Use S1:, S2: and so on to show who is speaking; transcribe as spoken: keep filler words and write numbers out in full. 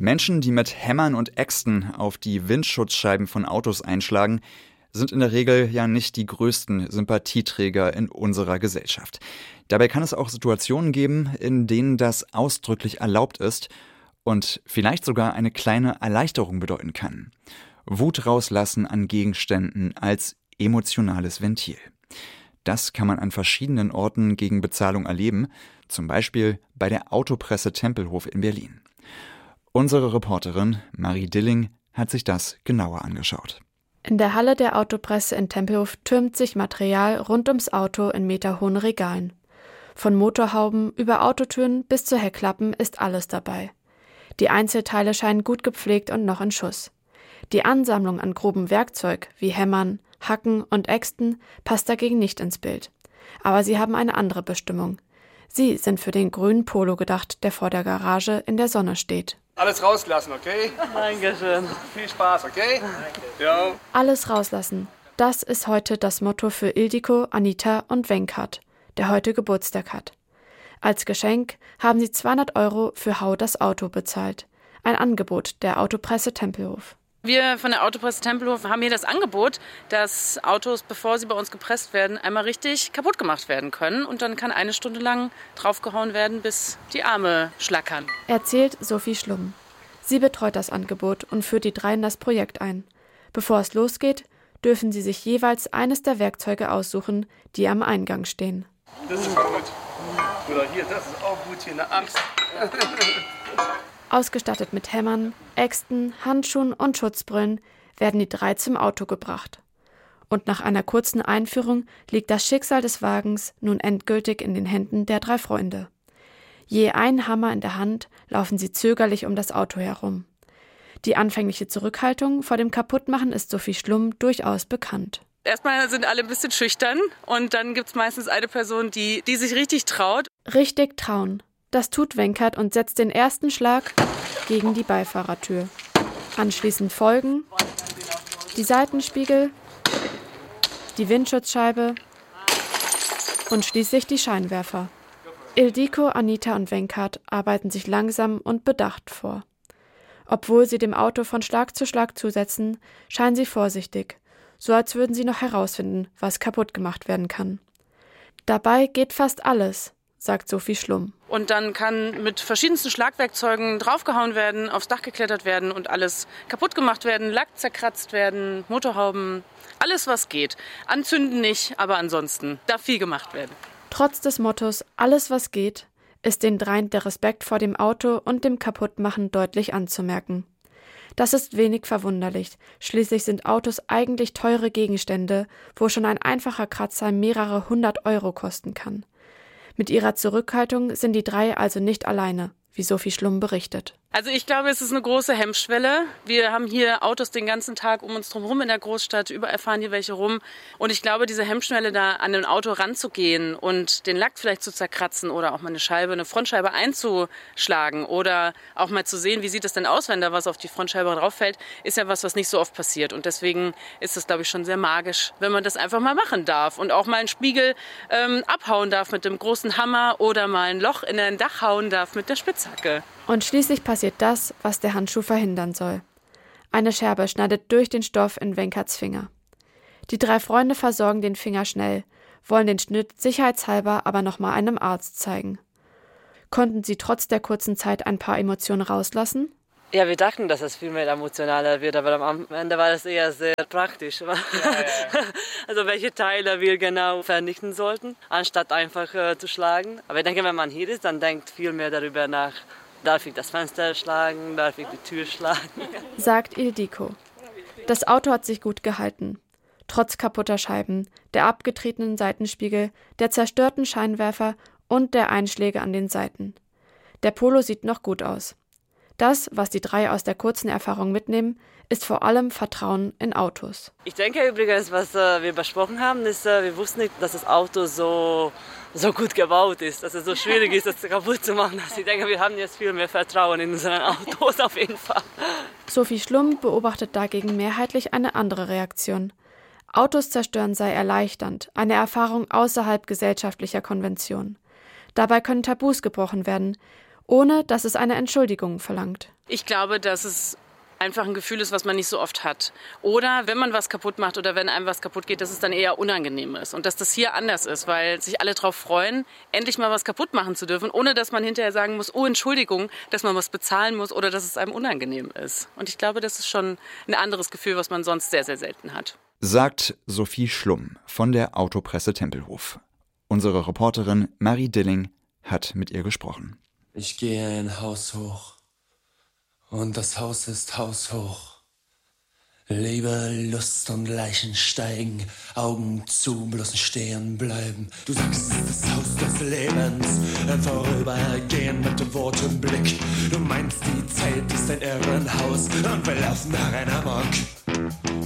S1: Menschen, die mit Hämmern und Äxten auf die Windschutzscheiben von Autos einschlagen, sind in der Regel ja nicht die größten Sympathieträger in unserer Gesellschaft. Dabei kann es auch Situationen geben, in denen das ausdrücklich erlaubt ist und vielleicht sogar eine kleine Erleichterung bedeuten kann. Wut rauslassen an Gegenständen als emotionales Ventil. Das kann man an verschiedenen Orten gegen Bezahlung erleben, zum Beispiel bei der Autopresse Tempelhof in Berlin. Unsere Reporterin Marie Dilling hat sich das genauer angeschaut.
S2: In der Halle der Autopresse in Tempelhof türmt sich Material rund ums Auto in meterhohen Regalen. Von Motorhauben über Autotüren bis zu Heckklappen ist alles dabei. Die Einzelteile scheinen gut gepflegt und noch in Schuss. Die Ansammlung an grobem Werkzeug wie Hämmern, Hacken und Äxten passt dagegen nicht ins Bild. Aber sie haben eine andere Bestimmung. Sie sind für den grünen Polo gedacht, der vor der Garage in der Sonne steht.
S3: Alles rauslassen, okay?
S4: Dankeschön.
S3: Viel Spaß, okay? Ja.
S2: Alles rauslassen. Das ist heute das Motto für Ildiko, Anita und Venkat, der heute Geburtstag hat. Als Geschenk haben sie zweihundert Euro für Hau das Auto bezahlt. Ein Angebot der Autopresse Tempelhof.
S4: Wir von der Autopresse Tempelhof haben hier das Angebot, dass Autos, bevor sie bei uns gepresst werden, einmal richtig kaputt gemacht werden können. Und dann kann eine Stunde lang draufgehauen werden, bis die Arme schlackern.
S2: Erzählt Sophie Schlumm. Sie betreut das Angebot und führt die drei in das Projekt ein. Bevor es losgeht, dürfen sie sich jeweils eines der Werkzeuge aussuchen, die am Eingang stehen.
S3: Das ist gut. Oder hier, das ist auch gut, hier eine Axt.
S2: Ausgestattet mit Hämmern, Äxten, Handschuhen und Schutzbrillen werden die drei zum Auto gebracht. Und nach einer kurzen Einführung liegt das Schicksal des Wagens nun endgültig in den Händen der drei Freunde. Je ein Hammer in der Hand laufen sie zögerlich um das Auto herum. Die anfängliche Zurückhaltung vor dem Kaputtmachen ist Sophie Schlumm durchaus bekannt.
S4: Erstmal sind alle ein bisschen schüchtern und dann gibt es meistens eine Person, die, die sich richtig traut.
S2: Richtig trauen. Das tut Venkat und setzt den ersten Schlag gegen die Beifahrertür. Anschließend folgen die Seitenspiegel, die Windschutzscheibe und schließlich die Scheinwerfer. Ildiko, Anita und Venkat arbeiten sich langsam und bedacht vor. Obwohl sie dem Auto von Schlag zu Schlag zusetzen, scheinen sie vorsichtig, so als würden sie noch herausfinden, was kaputt gemacht werden kann. Dabei geht fast alles, sagt Sophie Schlumm.
S4: Und dann kann mit verschiedensten Schlagwerkzeugen draufgehauen werden, aufs Dach geklettert werden und alles kaputt gemacht werden, Lack zerkratzt werden, Motorhauben, alles was geht. Anzünden nicht, aber ansonsten darf viel gemacht werden.
S2: Trotz des Mottos »Alles was geht« ist den dreien der Respekt vor dem Auto und dem Kaputtmachen deutlich anzumerken. Das ist wenig verwunderlich, schließlich sind Autos eigentlich teure Gegenstände, wo schon ein einfacher Kratzer mehrere hundert Euro kosten kann. Mit ihrer Zurückhaltung sind die drei also nicht alleine, wie Sophie Schlumm berichtet.
S4: Also ich glaube, es ist eine große Hemmschwelle. Wir haben hier Autos den ganzen Tag um uns drum rum in der Großstadt, überall fahren hier welche rum. Und ich glaube, diese Hemmschwelle, da an ein Auto ranzugehen und den Lack vielleicht zu zerkratzen oder auch mal eine Scheibe, eine Frontscheibe einzuschlagen oder auch mal zu sehen, wie sieht es denn aus, wenn da was auf die Frontscheibe drauf fällt, ist ja was, was nicht so oft passiert. Und deswegen ist es, glaube ich, schon sehr magisch, wenn man das einfach mal machen darf und auch mal einen Spiegel ähm, abhauen darf mit dem großen Hammer oder mal ein Loch in ein Dach hauen darf mit der Spitzhacke.
S2: Und schließlich passiert das, was der Handschuh verhindern soll. Eine Scherbe schneidet durch den Stoff in Venkats Finger. Die drei Freunde versorgen den Finger schnell, wollen den Schnitt sicherheitshalber aber nochmal einem Arzt zeigen. Konnten sie trotz der kurzen Zeit ein paar Emotionen rauslassen?
S5: Ja, wir dachten, dass es viel mehr emotionaler wird, aber am Ende war das eher sehr praktisch. Ja, ja, ja. Also welche Teile wir genau vernichten sollten, anstatt einfach äh, zu schlagen. Aber ich denke, wenn man hier ist, dann denkt viel mehr darüber nach, darf ich das Fenster schlagen, darf ich die Tür schlagen.
S2: Sagt Ildiko. Das Auto hat sich gut gehalten. Trotz kaputter Scheiben, der abgetretenen Seitenspiegel, der zerstörten Scheinwerfer und der Einschläge an den Seiten. Der Polo sieht noch gut aus. Das, was die drei aus der kurzen Erfahrung mitnehmen, ist vor allem Vertrauen in Autos.
S5: Ich denke übrigens, was äh, wir besprochen haben, ist, äh, wir wussten nicht, dass das Auto so, so gut gebaut ist, dass es so schwierig ist, das kaputt zu machen. Also ich denke, wir haben jetzt viel mehr Vertrauen in unseren Autos auf jeden Fall.
S2: Sophie Schlumm beobachtet dagegen mehrheitlich eine andere Reaktion. Autos zerstören sei erleichternd, eine Erfahrung außerhalb gesellschaftlicher Konventionen. Dabei können Tabus gebrochen werden ohne dass es eine Entschuldigung verlangt.
S4: Ich glaube, dass es einfach ein Gefühl ist, was man nicht so oft hat. Oder wenn man was kaputt macht oder wenn einem was kaputt geht, dass es dann eher unangenehm ist. Und dass das hier anders ist, weil sich alle darauf freuen, endlich mal was kaputt machen zu dürfen, ohne dass man hinterher sagen muss, oh Entschuldigung, dass man was bezahlen muss oder dass es einem unangenehm ist. Und ich glaube, das ist schon ein anderes Gefühl, was man sonst sehr, sehr selten hat.
S1: Sagt Sophie Schlumm von der Autopresse Tempelhof. Unsere Reporterin Marie Dilling hat mit ihr gesprochen.
S6: Ich gehe ein Haus hoch. Und das Haus ist haushoch. Liebe, Lust und Leichen steigen, Augen zu, bloß stehen bleiben. Du sagst, das Haus des Lebens, ein Vorübergehen mit dem Wort im Blick. Du meinst, die Zeit ist ein Irrenhaus und wir laufen darin amok.